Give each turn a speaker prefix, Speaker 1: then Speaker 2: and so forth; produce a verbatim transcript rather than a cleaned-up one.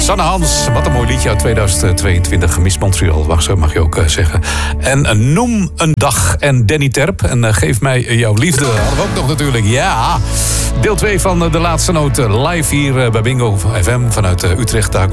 Speaker 1: Sanne Hans, wat een mooi liedje uit tweeduizend tweeëntwintig. Miss Montreal, wacht zo mag je ook uh, zeggen. En uh, Noem een dag. En Danny Terp. En uh, Geef mij uh, jouw liefde. Hadden we ook nog natuurlijk. Ja. Deel twee van uh, De Laatste Noot. Uh, live hier uh, bij Bingo F M vanuit uh, Utrecht. Daar